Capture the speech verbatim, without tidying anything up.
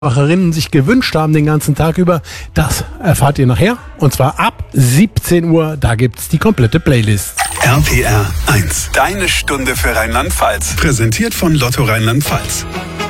Macherinnen sich gewünscht haben den ganzen Tag über, das erfahrt ihr nachher. Und zwar ab siebzehn Uhr, da gibt's die komplette Playlist. R P R eins, deine Stunde für Rheinland-Pfalz. Präsentiert von Lotto Rheinland-Pfalz.